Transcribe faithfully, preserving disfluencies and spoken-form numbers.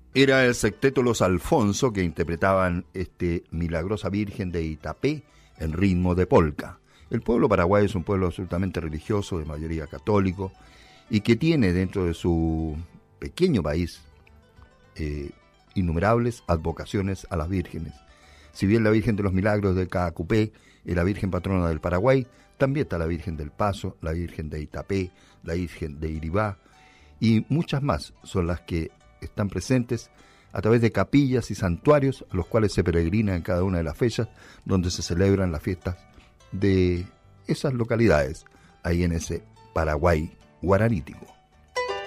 Era el Sexteto Los Alfonso que interpretaban este Milagrosa Virgen de Itapé en ritmo de polka. El pueblo paraguayo es un pueblo absolutamente religioso, de mayoría católico, y que tiene dentro de su pequeño país eh, innumerables advocaciones a las vírgenes. Si bien la Virgen de los Milagros de Caacupé es la Virgen patrona del Paraguay, también está la Virgen del Paso, la Virgen de Itapé, la Virgen de Iribá, y muchas más son las que están presentes a través de capillas y santuarios a los cuales se peregrina en cada una de las fechas donde se celebran las fiestas de esas localidades, ahí en ese Paraguay guaranítico.